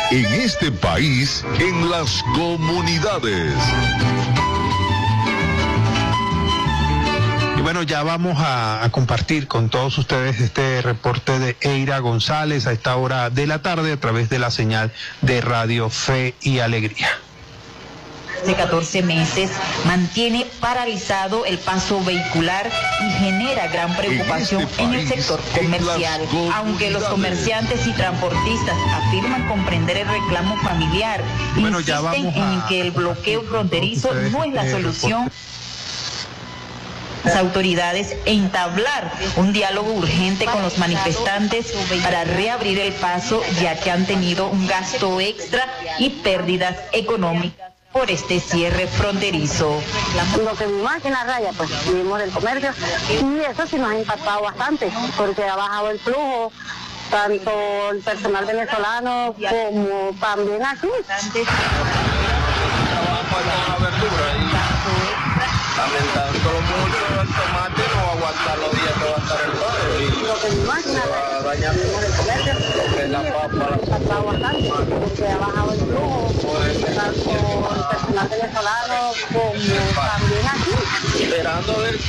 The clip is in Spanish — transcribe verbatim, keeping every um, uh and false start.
en este país, en las comunidades. Y bueno, ya vamos a, a compartir con todos ustedes este reporte de Eira González a esta hora de la tarde a través de la señal de Radio Fe y Alegría. De catorce meses mantiene paralizado el paso vehicular y genera gran preocupación en, este país, en el sector comercial. Aunque los comerciantes y transportistas afirman comprender el reclamo familiar, bueno, insisten en que el bloqueo fronterizo no es la solución. Las autoridades entablar un diálogo urgente con los manifestantes para reabrir el paso, ya que han tenido un gasto extra y pérdidas económicas por este cierre fronterizo. Lo que vimos aquí en la raya, pues vivimos del comercio, y eso sí nos ha impactado bastante, porque ha bajado el flujo, tanto el personal venezolano como también aquí. Lamentándolo mucho, el tomate no va a aguantar los días que va a estar el padre. Y lo que me imagino va a dañar el comercio, lo que es la papa. Ha bajado bastante, porque ha bajado el flujo, tanto el personal venezolano como también aquí. Esperando ver